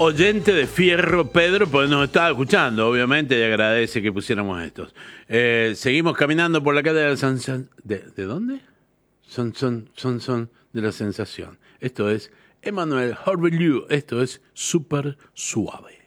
oyente de fierro, Pedro, pues nos estaba escuchando, obviamente, y agradece que pusiéramos estos. Seguimos caminando por la calle de la ¿De dónde? Son de la sensación. Esto es Emmanuel Horveliu. Esto es Súper Suave.